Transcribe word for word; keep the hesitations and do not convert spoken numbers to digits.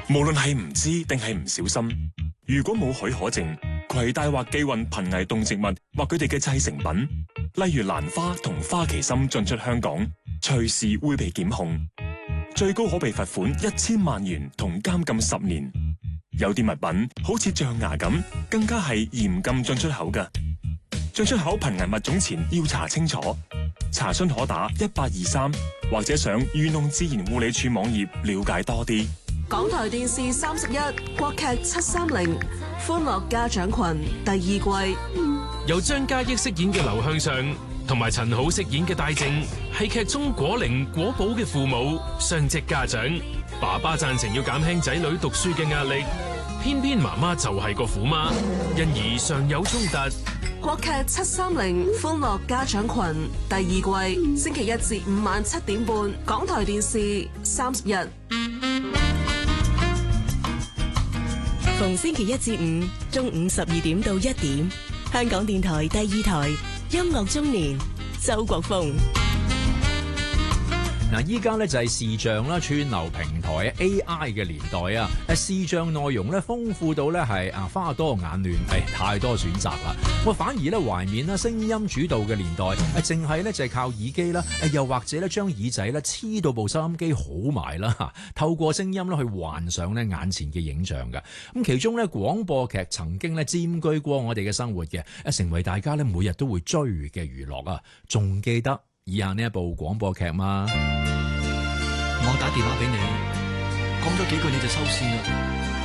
無論係唔知定係唔小心，如果冇許可證，攜帶或寄運瀕危動植物或佢哋嘅製成品，例如蘭花同花旗參進出香港，隨時會被檢控，最高可被罰款一千萬元同監禁十年。有啲物品好似象牙咁，更加係嚴禁進出口㗎。進出口瀕危物種前要查清楚。查詢可打一八二三，或者上漁農自然護理署網頁了解多啲。 港台電視三十一國劇七三零歡樂家長群第二季， 由張嘉益飾演嘅劉向上同埋陳好飾演嘅戴正，係劇中果靈果寶嘅父母，雙職家長。爸爸贊成要減輕仔女讀書嘅壓力，偏偏媽媽就係個虎媽，因而常有衝突。 國劇七三零歡樂家長群第二季，星期一至五晚七點半，港台電視三十一。 逢星期一至五中午十二點到一點，香港電台第二台音樂中年，周國峰。 嗱，依家咧就係視像啦，串流平台 A I 嘅年代啊！誒，視像內容咧豐富到咧係啊花多眼亂，係太多選擇啦。我反而咧懷緬啦聲音主導嘅年代，誒淨係咧就係靠耳機啦，誒又或者咧將耳仔咧黐到部收音機好埋啦，透過聲音咧去幻想咧眼前嘅影像嘅。咁其中咧廣播劇曾經咧佔據過我哋嘅生活嘅，誒成為大家咧每日都會追嘅娛樂啊！仲記得以下呢一部廣播劇嗎？ 我打電話俾你，講咗幾句你就收線啦。